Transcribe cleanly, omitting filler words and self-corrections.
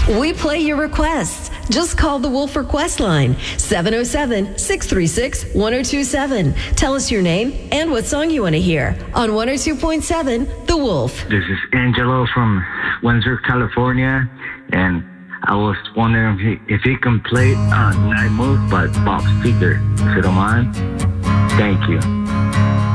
We play your requests. Just call the Wolf Request line, 707-636-1027. Tell us your name and what song you want to hear on 102.7 The Wolf. This is Angelo from Windsor, California, and I was wondering if he can play Night Moves by Bob Seger, if you don't mind. Thank you.